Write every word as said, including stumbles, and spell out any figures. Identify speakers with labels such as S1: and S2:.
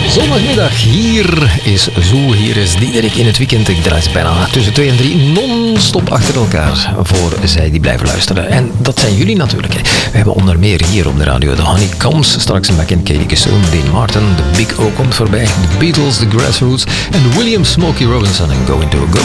S1: Zondagmiddag, hier is Zoo, hier is Diederik in het weekend. Ik draai ze bijna tussen twee en drie non-stop achter elkaar voor zij die blijven luisteren. En dat zijn jullie natuurlijk. Hè. We hebben onder meer hier op de radio de Honeycombs, straks een Mac and Katie Kissoon, Dean Martin, de Big O komt voorbij, de Beatles, de Grassroots en William Smokey Robinson en Going to a Go.